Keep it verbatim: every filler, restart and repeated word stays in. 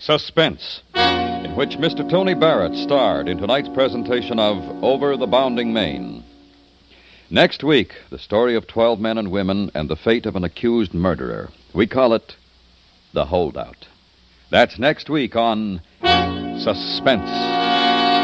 Suspense, in which Mister Tony Barrett starred in tonight's presentation of Over the Bounding Main. Next week, the story of twelve men and women and the fate of an accused murderer. We call it The Holdout. That's next week on Suspense.